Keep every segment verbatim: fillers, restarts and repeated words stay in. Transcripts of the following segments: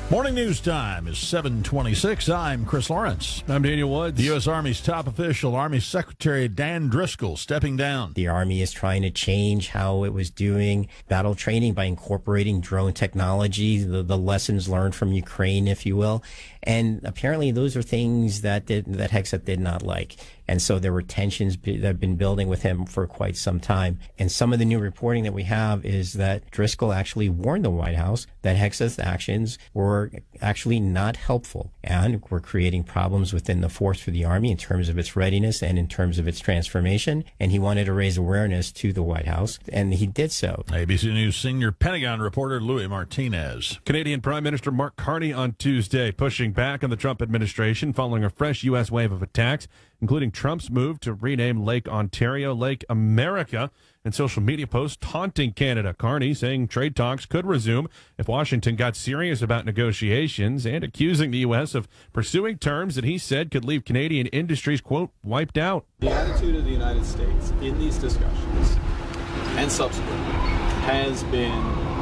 Morning news time is seven twenty-six. I'm Chris Lawrence. I'm Daniel Woods. The U S. Army's top official, Army Secretary Dan Driscoll, stepping down. The Army is trying to change how it was doing battle training by incorporating drone technology, the, the lessons learned from Ukraine, if you will. And apparently those are things that did, that Hegseth did not like. And so there were tensions that have been building with him for quite some time. And some of the new reporting that we have is that Driscoll actually warned the White House that Hegseth's actions were actually not helpful and were creating problems within the force for the Army in terms of its readiness and in terms of its transformation. And he wanted to raise awareness to the White House, and he did so. A B C News senior Pentagon reporter Louis Martinez. Canadian Prime Minister Mark Carney on Tuesday pushing back on the Trump administration following a fresh U S wave of attacks, including Trump's move to rename Lake Ontario Lake America, and social media posts taunting Canada. Carney saying trade talks could resume if Washington got serious about negotiations, and accusing the U S of pursuing terms that he said could leave Canadian industries, quote, wiped out. The attitude of the United States in these discussions and subsequently has been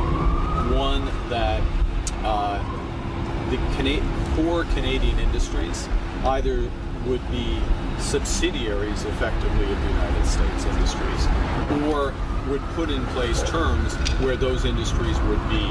one that uh, the Cana- for Canadian industries either would be subsidiaries effectively of the United States industries, or would put in place terms where those industries would be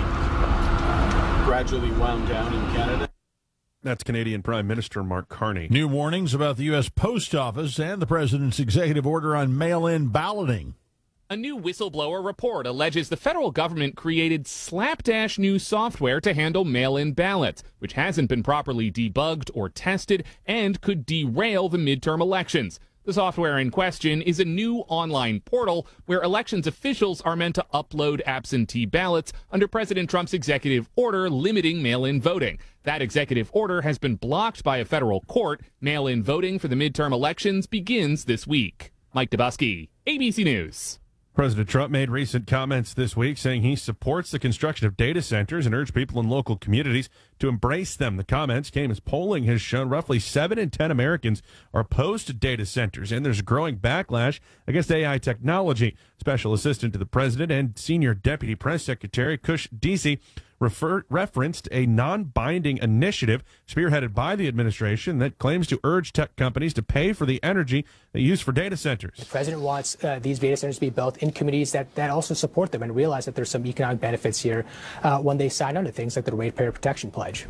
gradually wound down in Canada. That's Canadian Prime Minister Mark Carney. New warnings about the U S. Post Office and the president's executive order on mail-in balloting. A new whistleblower report alleges the federal government created slapdash new software to handle mail-in ballots, which hasn't been properly debugged or tested and could derail the midterm elections. The software in question is a new online portal where elections officials are meant to upload absentee ballots under President Trump's executive order limiting mail-in voting. That executive order has been blocked by a federal court. Mail-in voting for the midterm elections begins this week. Mike Dubusky, A B C News. President Trump made recent comments this week saying he supports the construction of data centers and urged people in local communities to embrace them. The comments came as polling has shown roughly seven in ten Americans are opposed to data centers, and there's a growing backlash against A I technology. Special Assistant to the President and Senior Deputy Press Secretary Kush Desi refer- referenced a non-binding initiative spearheaded by the administration that claims to urge tech companies to pay for the energy they use for data centers. The president wants uh, these data centers to be built in communities that, that also support them and realize that there's some economic benefits here uh, when they sign on to things like the Ratepayer Protection Pledge.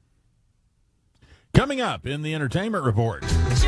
Coming up in the Entertainment Report.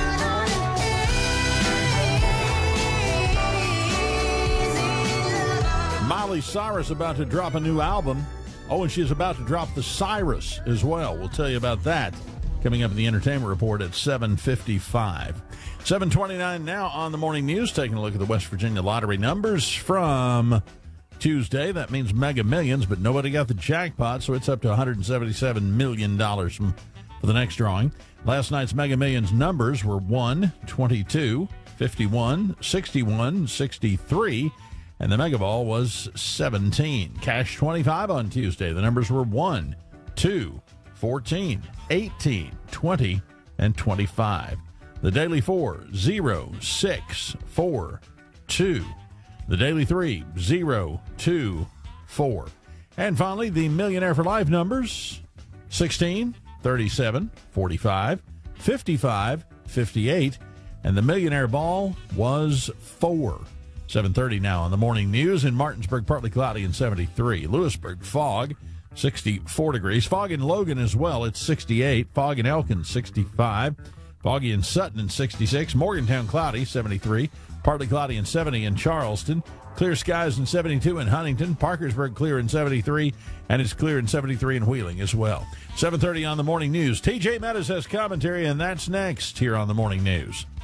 Miley Cyrus about to drop a new album. Oh, and she's about to drop the Cyrus as well. We'll tell you about that coming up in the Entertainment Report at seven fifty-five. seven twenty-nine now on the morning news. Taking a look at the West Virginia lottery numbers from Tuesday. That means Mega Millions, but nobody got the jackpot, so it's up to one hundred seventy-seven million dollars for the next drawing. Last night's Mega Millions numbers were one, twenty-two, fifty-one, sixty-one, sixty-three, and the Mega Ball was seventeen. Cash twenty-five on Tuesday. The numbers were one, two, fourteen, eighteen, twenty, and twenty-five. The Daily four, zero, six, four, two. The Daily three, zero, two, four. And finally, the Millionaire for Life numbers, sixteen, thirty-seven, forty-five, fifty-five, fifty-eight, and the Millionaire Ball was four. seven thirty now on the morning news. In Martinsburg, partly cloudy and seventy-three. Lewisburg, fog, sixty-four degrees. Fog in Logan as well, it's sixty-eight. Fog in Elkin, sixty-five. Foggy in Sutton and sixty-six. Morgantown, cloudy, seventy-three. Partly cloudy and seventy in Charleston. Clear skies in seventy-two in Huntington. Parkersburg clear in seventy-three. And it's clear in seventy-three in Wheeling as well. seven thirty on the morning news. T J Meadows has commentary, and that's next here on the morning news.